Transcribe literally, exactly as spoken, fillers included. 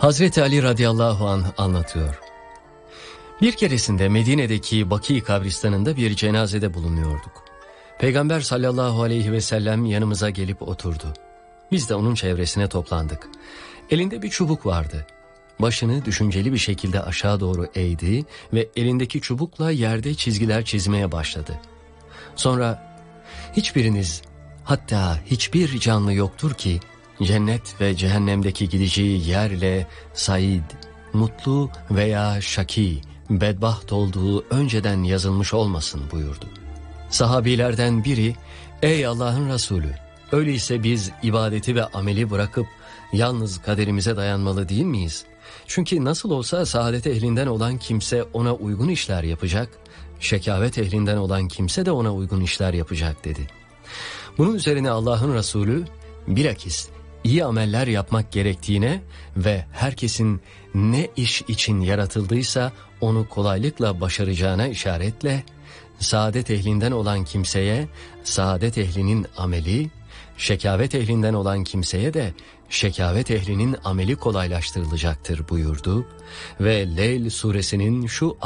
Hazreti Ali radıyallahu anh anlatıyor. Bir keresinde Medine'deki Baki kabristanında bir cenazede bulunuyorduk. Peygamber sallallahu aleyhi ve sellem yanımıza gelip oturdu. Biz de onun çevresine toplandık. Elinde bir çubuk vardı. Başını düşünceli bir şekilde aşağı doğru eğdi ve elindeki çubukla yerde çizgiler çizmeye başladı. Sonra hiçbiriniz, hatta hiçbir canlı yoktur ki cennet ve cehennemdeki gideceği yerle said, mutlu veya şaki, bedbaht olduğu önceden yazılmış olmasın buyurdu. Sahabilerden biri, ey Allah'ın Resulü, öyleyse biz ibadeti ve ameli bırakıp yalnız kaderimize dayanmalı değil miyiz? Çünkü nasıl olsa saadet ehlinden olan kimse ona uygun işler yapacak, şekavet ehlinden olan kimse de ona uygun işler yapacak dedi. Bunun üzerine Allah'ın Resulü, bilakis iyi ameller yapmak gerektiğine ve herkesin ne iş için yaratıldıysa onu kolaylıkla başaracağına işaretle, saadet ehlinden olan kimseye saadet ehlinin ameli, şekavet ehlinden olan kimseye de şekavet ehlinin ameli kolaylaştırılacaktır buyurdu ve Leyl suresinin şu